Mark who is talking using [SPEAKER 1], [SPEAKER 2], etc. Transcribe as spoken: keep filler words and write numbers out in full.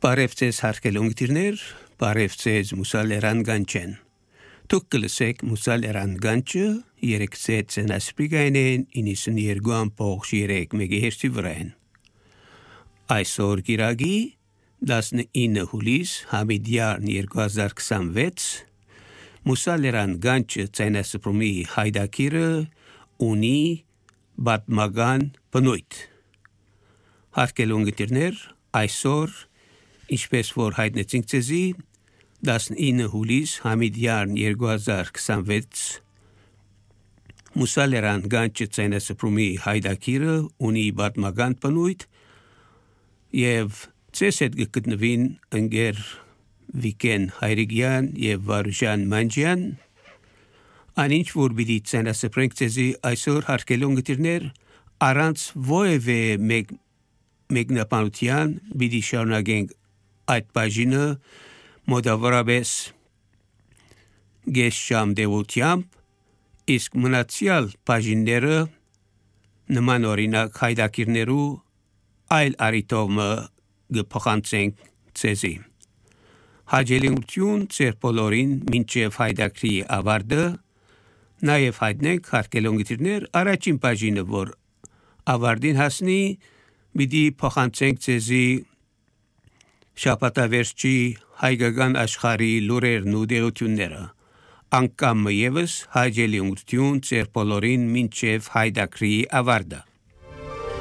[SPEAKER 1] Բարևձեզ հարգելունգիրներ, բարևձեզ Մուսալերան Գանչեն։ Դուք կլսեք Մուսալերան Գանչը երեքսեթ սենասպրիգայնեն իննսուններկու պողջ երեք մեգահերցի վրան։ Այսօր գիրագի տասնինը հուլիս համիդյարն երկու հազար քսանվեց Մուսալերան Գանչը ցայնասպրումի հայդակիրը ունի բատմական բնույթ։ Հարգելունգիրներ, այսօր Ինչպես որ հայտնեցինք ձեզի, տասնինը հուլիս համիդյարն երկու հազար քսանվեց Մուսալերան Գանչը ցայնասպրումի հայդակիրը ունի բատմական բնույթ եւ ցես հետ գտնվին ընկեր Վիկեն Հայրիկյան եւ Վարուժան Մանջյան անինչ որ պիտի ցայնասպրենք ձեզի այսօր հարգելունգիրներ առանց ովևէ մեկ մեկնաբանության պիտի շարունակենք այդ բաժինը մոտավորապես գես շամ դեվությամբ իսկ մնացյալ բաժինները նման օրինակ հայդակիրներու այլ արիտով գփոխանցենք ցեզի հաջելիություն ծեր բոլորին մինչև հայդակրի ավարտը նաև հայտնենք հարգելունգիրներ առաջին բաժինը որ ավարտին հասնի պիտի փոխանցենք ցեզի շաբաթավերջի հայկական աշխարհի լուրերն ու դերությունները անկամ եւս հաջելիություն ծեր բոլորին մինչև հայդակրի ավարտը